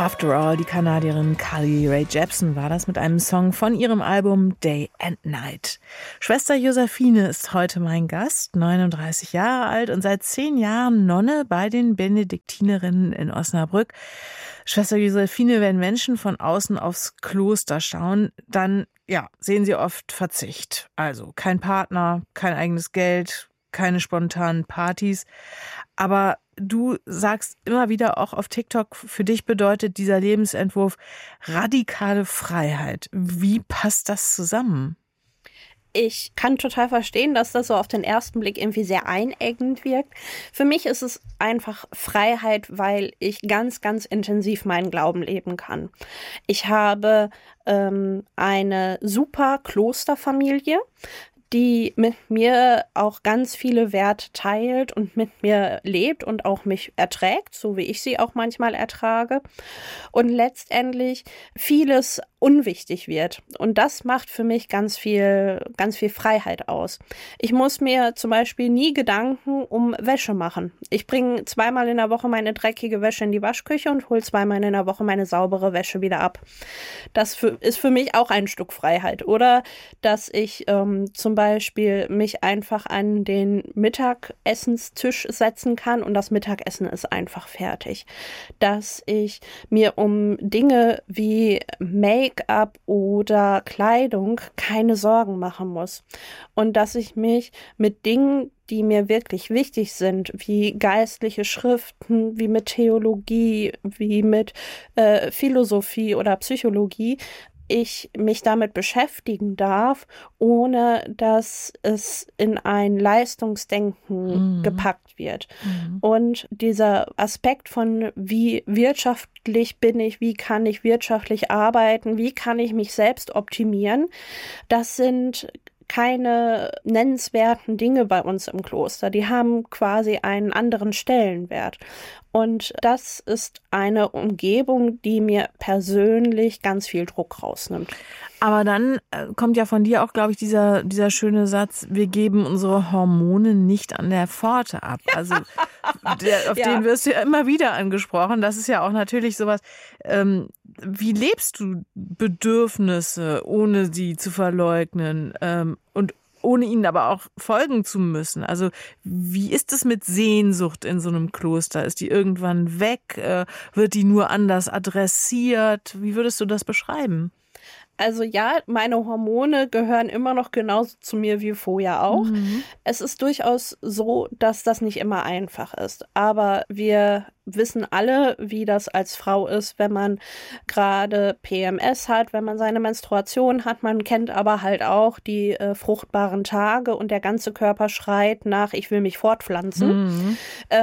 After All, die Kanadierin Carly Rae Jepsen war das mit einem Song von ihrem Album Day and Night. Schwester Josephine ist heute mein Gast, 39 Jahre alt und seit 10 Jahren Nonne bei den Benediktinerinnen in Osnabrück. Schwester Josephine, wenn Menschen von außen aufs Kloster schauen, dann sehen sie oft Verzicht. Also kein Partner, kein eigenes Geld, keine spontanen Partys. Aber du sagst immer wieder auch auf TikTok, für dich bedeutet dieser Lebensentwurf radikale Freiheit. Wie passt das zusammen? Ich kann total verstehen, dass das so auf den ersten Blick irgendwie sehr einengend wirkt. Für mich ist es einfach Freiheit, weil ich ganz, ganz intensiv meinen Glauben leben kann. Ich habe eine super Klosterfamilie, die mit mir auch ganz viele Werte teilt und mit mir lebt und auch mich erträgt, so wie ich sie auch manchmal ertrage. Und letztendlich vieles unwichtig wird. Und das macht für mich ganz viel Freiheit aus. Ich muss mir zum Beispiel nie Gedanken um Wäsche machen. Ich bringe 2-mal in der Woche meine dreckige Wäsche in die Waschküche und hole 2-mal in der Woche meine saubere Wäsche wieder ab. Das ist für mich auch ein Stück Freiheit. Oder dass ich zum Beispiel mich einfach an den Mittagessenstisch setzen kann und das Mittagessen ist einfach fertig. Dass ich mir um Dinge wie Make-up oder Kleidung keine Sorgen machen muss. Und dass ich mich mit Dingen, die mir wirklich wichtig sind, wie geistliche Schriften, wie mit Theologie, wie mit Philosophie oder Psychologie, ich mich damit beschäftigen darf, ohne dass es in ein Leistungsdenken gepackt wird. Und dieser Aspekt von wie wirtschaftlich bin ich, wie kann ich wirtschaftlich arbeiten, wie kann ich mich selbst optimieren, das sind keine nennenswerten Dinge bei uns im Kloster. Die haben quasi einen anderen Stellenwert. Und das ist eine Umgebung, die mir persönlich ganz viel Druck rausnimmt. Aber dann kommt ja von dir auch, glaube ich, dieser schöne Satz, wir geben unsere Hormone nicht an der Pforte ab. Also auf den wirst du ja immer wieder angesprochen. Das ist ja auch natürlich sowas, wie lebst du Bedürfnisse, ohne sie zu verleugnen und ohne ihnen aber auch folgen zu müssen? Also wie ist es mit Sehnsucht in so einem Kloster? Ist die irgendwann weg? Wird die nur anders adressiert? Wie würdest du das beschreiben? Also ja, meine Hormone gehören immer noch genauso zu mir wie vorher auch. Es ist durchaus so, dass das nicht immer einfach ist. Aber wir wissen alle, wie das als Frau ist, wenn man gerade PMS hat, wenn man seine Menstruation hat. Man kennt aber halt auch die fruchtbaren Tage und der ganze Körper schreit nach, ich will mich fortpflanzen.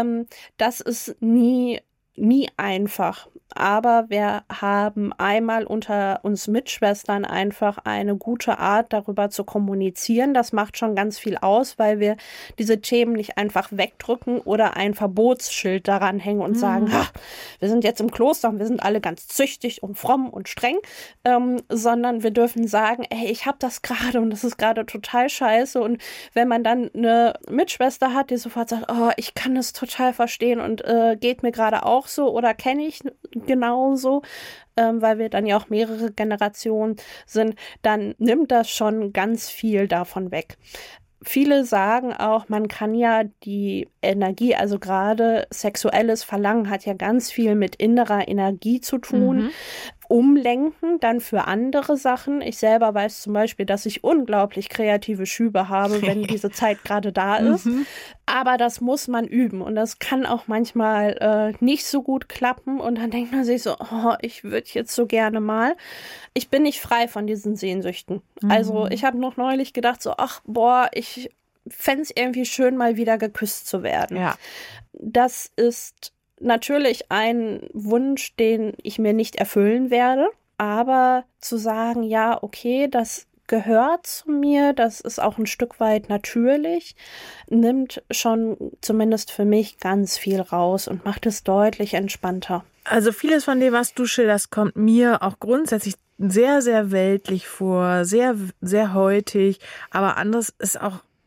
Das ist nie einfach. Aber wir haben einmal unter uns Mitschwestern einfach eine gute Art, darüber zu kommunizieren. Das macht schon ganz viel aus, weil wir diese Themen nicht einfach wegdrücken oder ein Verbotsschild daran hängen und sagen, wir sind jetzt im Kloster und wir sind alle ganz züchtig und fromm und streng, sondern wir dürfen sagen, ey, ich habe das gerade und das ist gerade total scheiße. Und wenn man dann eine Mitschwester hat, die sofort sagt, oh, ich kann das total verstehen und geht mir gerade auch so oder kenne ich genauso, weil wir dann ja auch mehrere Generationen sind, dann nimmt das schon ganz viel davon weg. Viele sagen auch, man kann ja die Energie, also gerade sexuelles Verlangen hat ja ganz viel mit innerer Energie zu tun, umlenken dann für andere Sachen. Ich selber weiß zum Beispiel, dass ich unglaublich kreative Schübe habe, wenn diese Zeit gerade da ist. Aber das muss man üben und das kann auch manchmal nicht so gut klappen und dann denkt man sich so, oh, ich würde jetzt so gerne mal. Ich bin nicht frei von diesen Sehnsüchten. Also ich habe noch neulich gedacht so, ach boah, ich fände es irgendwie schön, mal wieder geküsst zu werden. Ja. Das ist natürlich ein Wunsch, den ich mir nicht erfüllen werde, aber zu sagen, ja, okay, das gehört zu mir, das ist auch ein Stück weit natürlich, nimmt schon zumindest für mich ganz viel raus und macht es deutlich entspannter. Also vieles von dem, was du schilderst, kommt mir auch grundsätzlich sehr, sehr weltlich vor, sehr, sehr heutig, aber anderes ist auch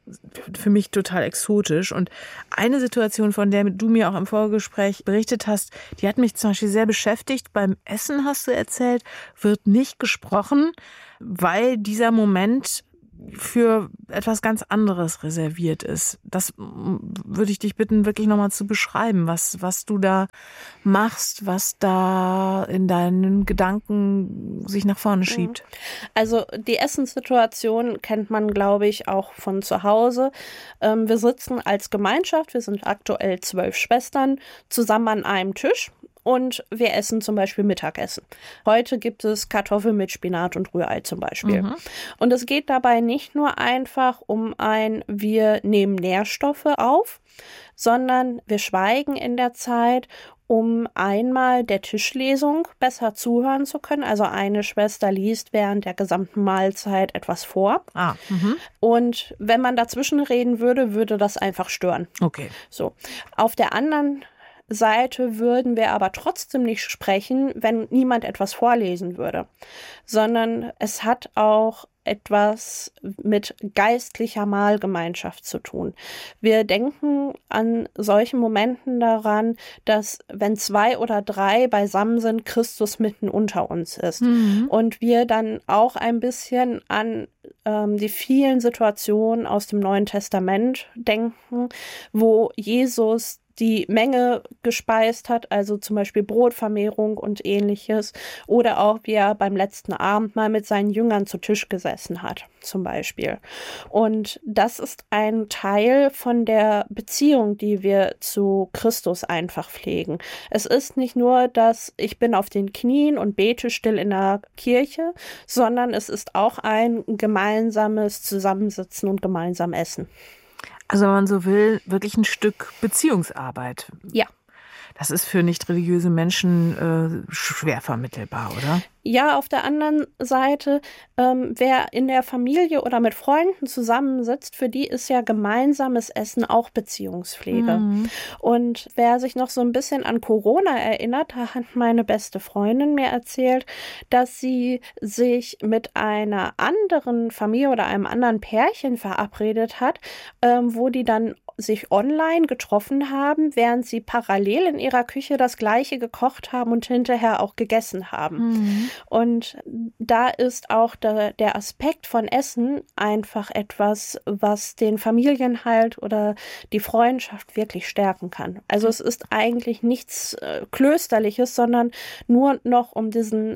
für mich total exotisch. Und eine Situation, von der du mir auch im Vorgespräch berichtet hast, die hat mich zum Beispiel sehr beschäftigt. Beim Essen, hast du erzählt, wird nicht gesprochen, weil dieser Moment für etwas ganz anderes reserviert ist. Das würde ich dich bitten, wirklich nochmal zu beschreiben, was du da machst, was da in deinen Gedanken sich nach vorne schiebt. Also die Essenssituation kennt man, glaube ich, auch von zu Hause. Wir sitzen als Gemeinschaft, wir sind aktuell 12 Schwestern, zusammen an einem Tisch. Und wir essen zum Beispiel Mittagessen. Heute gibt es Kartoffeln mit Spinat und Rührei zum Beispiel. Und es geht dabei nicht nur einfach um wir nehmen Nährstoffe auf, sondern wir schweigen in der Zeit, um einmal der Tischlesung besser zuhören zu können. Also eine Schwester liest während der gesamten Mahlzeit etwas vor. Und wenn man dazwischen reden würde, würde das einfach stören. Okay. So. Auf der anderen Seite würden wir aber trotzdem nicht sprechen, wenn niemand etwas vorlesen würde, sondern es hat auch etwas mit geistlicher Mahlgemeinschaft zu tun. Wir denken an solchen Momenten daran, dass wenn 2 oder 3 beisammen sind, Christus mitten unter uns ist. Und wir dann auch ein bisschen an die vielen Situationen aus dem Neuen Testament denken, wo Jesus die Menge gespeist hat, also zum Beispiel Brotvermehrung und ähnliches, oder auch wie er beim letzten Abendmahl mit seinen Jüngern zu Tisch gesessen hat, zum Beispiel. Und das ist ein Teil von der Beziehung, die wir zu Christus einfach pflegen. Es ist nicht nur, dass ich bin auf den Knien und bete still in der Kirche, sondern es ist auch ein gemeinsames Zusammensitzen und gemeinsam Essen. Also wenn man so will, wirklich ein Stück Beziehungsarbeit. Ja. Das ist für nicht religiöse Menschen schwer vermittelbar, oder? Ja, auf der anderen Seite, wer in der Familie oder mit Freunden zusammensitzt, für die ist ja gemeinsames Essen auch Beziehungspflege. Und wer sich noch so ein bisschen an Corona erinnert, da hat meine beste Freundin mir erzählt, dass sie sich mit einer anderen Familie oder einem anderen Pärchen verabredet hat, wo die dann sich online getroffen haben, während sie parallel in ihrer Küche das Gleiche gekocht haben und hinterher auch gegessen haben. Und da ist auch der Aspekt von Essen einfach etwas, was den Familienhalt oder die Freundschaft wirklich stärken kann. Also es ist eigentlich nichts Klösterliches, sondern nur noch um diesen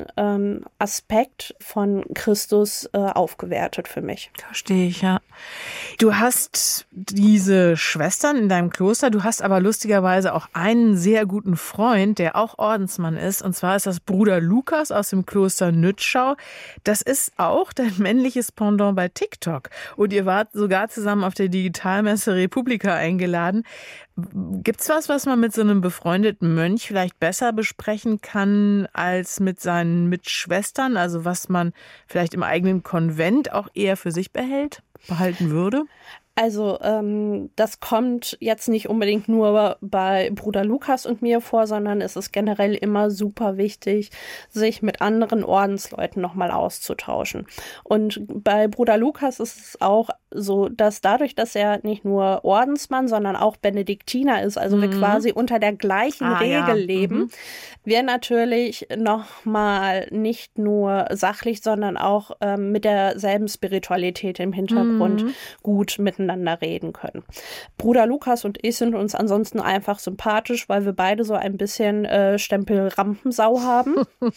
Aspekt von Christus aufgewertet für mich. Verstehe ich, ja. Du hast diese Schwestern in deinem Kloster, du hast aber lustigerweise auch einen sehr guten Freund, der auch Ordensmann ist, und zwar ist das Bruder Lukas aus dem Kloster Nützschau. Das ist auch dein männliches Pendant bei TikTok und ihr wart sogar zusammen auf der Digitalmesse Republika eingeladen. Gibt's was man mit so einem befreundeten Mönch vielleicht besser besprechen kann als mit seinen Mitschwestern? Also was man vielleicht im eigenen Konvent auch eher für sich behalten würde? Also das kommt jetzt nicht unbedingt nur bei Bruder Lukas und mir vor, sondern es ist generell immer super wichtig, sich mit anderen Ordensleuten nochmal auszutauschen. Und bei Bruder Lukas ist es auch so, dass dadurch, dass er nicht nur Ordensmann, sondern auch Benediktiner ist, also wir quasi unter der gleichen Regel leben, wir natürlich nochmal nicht nur sachlich, sondern auch mit derselben Spiritualität im Hintergrund gut miteinander reden können. Bruder Lukas und ich sind uns ansonsten einfach sympathisch, weil wir beide so ein bisschen Stempel Rampensau haben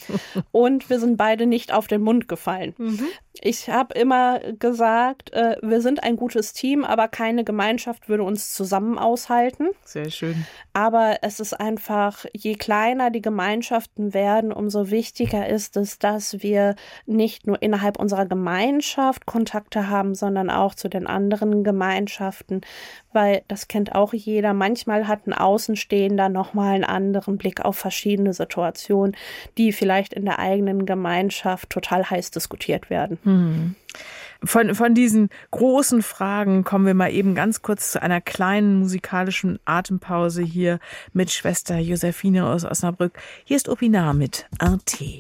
und wir sind beide nicht auf den Mund gefallen. Ich habe immer gesagt, wir sind ein gutes Team, aber keine Gemeinschaft würde uns zusammen aushalten. Sehr schön. Aber es ist einfach, je kleiner die Gemeinschaften werden, umso wichtiger ist es, dass wir nicht nur innerhalb unserer Gemeinschaft Kontakte haben, sondern auch zu den anderen Gemeinschaften, weil das kennt auch jeder. Manchmal hat ein Außenstehender nochmal einen anderen Blick auf verschiedene Situationen, die vielleicht in der eigenen Gemeinschaft total heiß diskutiert werden. Von diesen großen Fragen kommen wir mal eben ganz kurz zu einer kleinen musikalischen Atempause hier mit Schwester Josephine aus Osnabrück. Hier ist Opinar mit Arte.